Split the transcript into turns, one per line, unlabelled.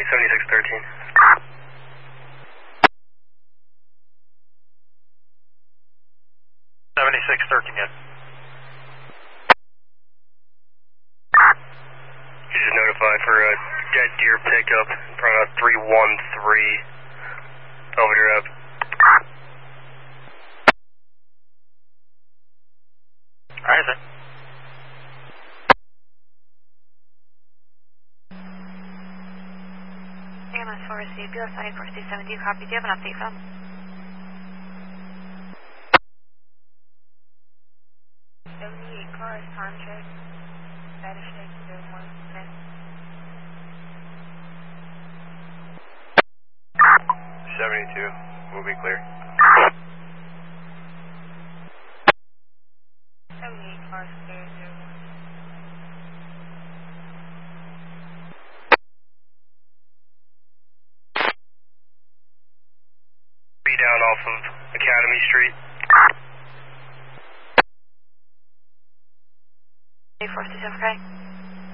7613. Again. You just notify for a dead deer pickup in front of 313 Belvedere Ave. Alright, sir.
AMS 4 received, US 9470, copy. Do you have an update from? Cars, contract, status check, 0110.
72, we'll be clear.
78 cars, clear, 01.
Be down off of Academy Street.
467, okay?